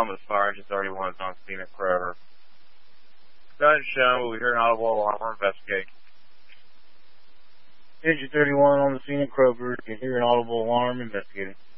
Columbus Fire, Engine 31 is on scene at Kroger. Nothing shown, but we hear an audible alarm. We're investigating. Engine 31 on the scene at Kroger. You can hear an audible alarm. Investigating.